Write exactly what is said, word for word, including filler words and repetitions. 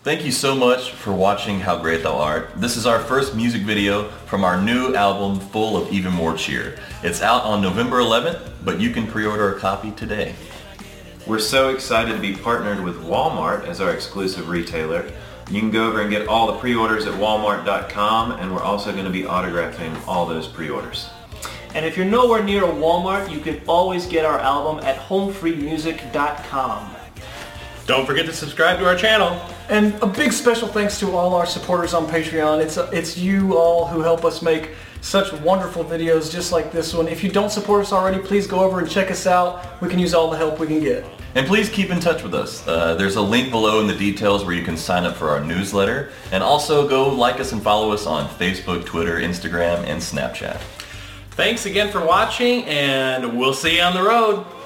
Thank you so much for watching How Great Thou Art. This is our first music video from our new album, Full of Even More Cheer. It's out on November eleventh, but you can pre-order a copy today. We're so excited to be partnered with Walmart as our exclusive retailer. You can go over and get all the pre-orders at walmart dot com, and we're also going to be autographing all those pre-orders. And if you're nowhere near a Walmart, you can always get our album at home free music dot com. Don't forget to subscribe to our channel. And a big special thanks to all our supporters on Patreon. It's, a, it's you all who help us make such wonderful videos just like this one. If you don't support us already, please go over and check us out. We can use all the help we can get. And please keep in touch with us. Uh, there's a link below in the details where you can sign up for our newsletter. And also go like us and follow us on Facebook, Twitter, Instagram, and Snapchat. Thanks again for watching, and we'll see you on the road.